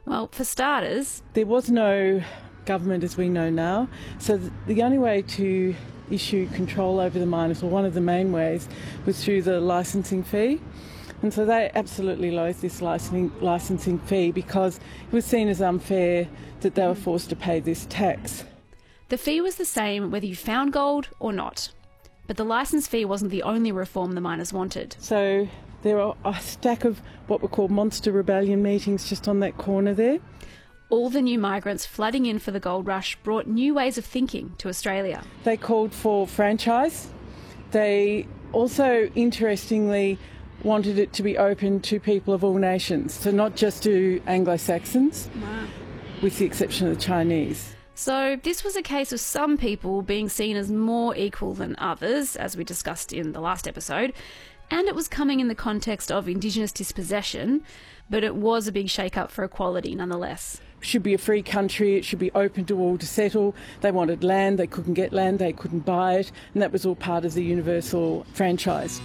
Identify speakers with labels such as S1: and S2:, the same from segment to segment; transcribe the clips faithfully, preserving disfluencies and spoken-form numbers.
S1: Well, for starters,
S2: there was no government as we know now, so the only way to issue control over the miners, or one of the main ways, was through the licensing fee. And so they absolutely loathed this licensing, licensing fee because it was seen as unfair that they were forced to pay this tax.
S1: The fee was the same whether you found gold or not. But the licence fee wasn't the only reform the miners wanted.
S2: So there are a stack of what were called monster rebellion meetings just on that corner there.
S1: All the new migrants flooding in for the gold rush brought new ways of thinking to Australia.
S2: They called for franchise. They also, interestingly, wanted it to be open to people of all nations, so not just to Anglo-Saxons, wow. with the exception of the Chinese.
S1: So this was a case of some people being seen as more equal than others, as we discussed in the last episode, and it was coming in the context of Indigenous dispossession, but it was a big shake-up for equality nonetheless.
S2: It should be a free country, it should be open to all to settle. They wanted land, they couldn't get land, they couldn't buy it, and that was all part of the universal franchise.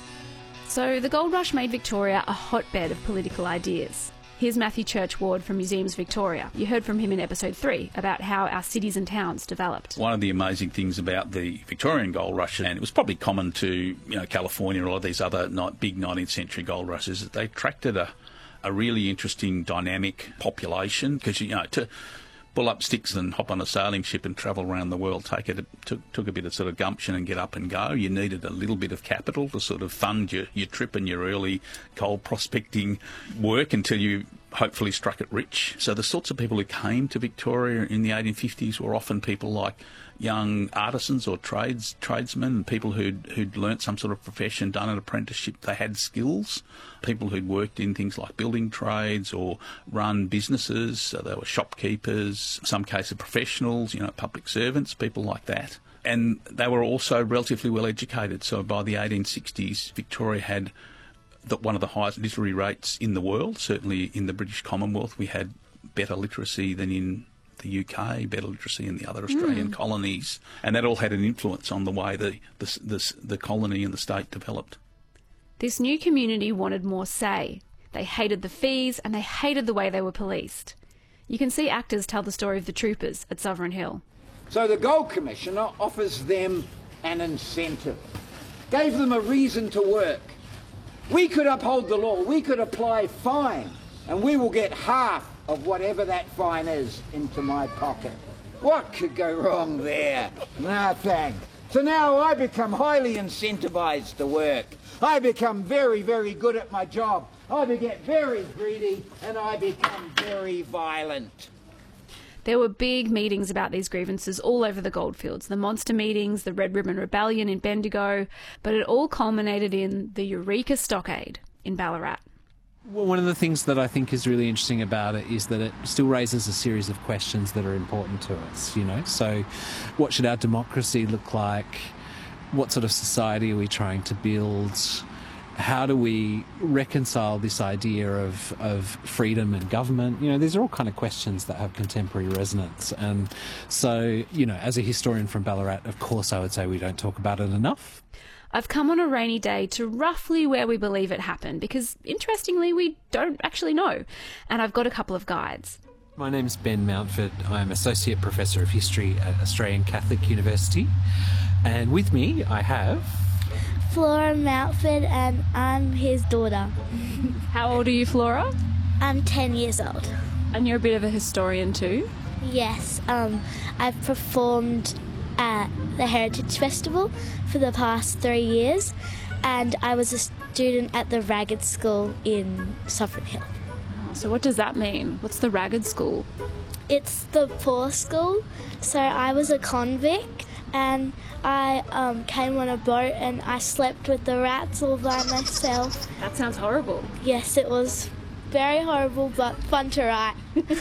S1: So the gold rush made Victoria a hotbed of political ideas. Here's Matthew Churchward from Museums Victoria. You heard from him in episode three about how our cities and towns developed.
S3: One of the amazing things about the Victorian gold rush, and it was probably common to you know California and a lot of these other big nineteenth century gold rushes, is that they attracted a, a really interesting dynamic population because, you know, to pull up sticks and hop on a sailing ship and travel around the world take it took, took a bit of sort of gumption and get up and go. You needed a little bit of capital to sort of fund your, your trip and your early gold prospecting work until you hopefully struck it rich. So the sorts of people who came to Victoria in the eighteen fifties were often people like young artisans or trades tradesmen and people who'd, who'd learnt some sort of profession, done an apprenticeship. They had skills. People who'd worked in things like building trades or run businesses. So they were shopkeepers, some cases professionals, you know, public servants, people like that. And they were also relatively well educated. So by the eighteen sixties, Victoria had the, one of the highest literary rates in the world. Certainly in the British Commonwealth, we had better literacy than in the U K, better literacy in the other Australian mm. colonies, and that all had an influence on the way the, the, the, the colony and the state developed.
S1: This new community wanted more say. They hated the fees and they hated the way they were policed. You can see actors tell the story of the troopers at Sovereign Hill.
S4: So the Gold Commissioner offers them an incentive, gave them a reason to work. We could uphold the law, we could apply fine, and we will get half of whatever that fine is into my pocket. What could go wrong there? No thanks. So now I become highly incentivised to work. I become very, very good at my job. I get very greedy and I become very violent.
S1: There were big meetings about these grievances all over the goldfields, the monster meetings, the Red Ribbon Rebellion in Bendigo, but it all culminated in the Eureka Stockade in Ballarat.
S5: Well, one of the things that I think is really interesting about it is that it still raises a series of questions that are important to us, you know. So what should our democracy look like? What sort of society are we trying to build? How do we reconcile this idea of, of freedom and government? You know, these are all kind of questions that have contemporary resonance. And so, you know, as a historian from Ballarat, of course I would say we don't talk about it enough.
S1: I've come on a rainy day to roughly where we believe it happened because, interestingly, we don't actually know. And I've got a couple of guides.
S5: My name's Ben Mountford. I'm Associate Professor of History at Australian Catholic University. And with me I have...
S6: Flora Mountford, and I'm his daughter.
S1: How old are you, Flora?
S6: I'm ten years old.
S1: And you're a bit of a historian too?
S6: Yes. Um, I've performed at the Heritage Festival for the past three years, and I was a student at the Ragged School in Sovereign Hill.
S1: So what does that mean? What's the Ragged School?
S6: It's the poor school. So I was a convict, and I um, came on a boat and I slept with the rats all by myself.
S1: That sounds horrible.
S6: Yes, it was very horrible, but fun to write.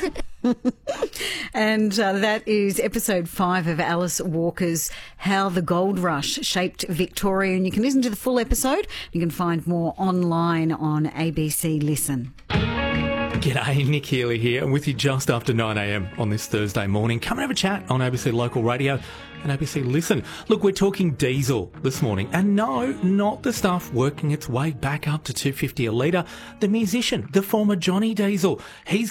S7: And uh, that is episode five of Alice Walker's How the Gold Rush Shaped Victoria. And you can listen to the full episode. You can find more online on A B C Listen.
S8: G'day, Nick Healy here. I'm with you just after nine a m on this Thursday morning. Come and have a chat on A B C Local Radio and A B C Listen. Look, we're talking diesel this morning. And no, not the stuff working its way back up to two fifty a litre. The musician, the former Johnny Diesel. He's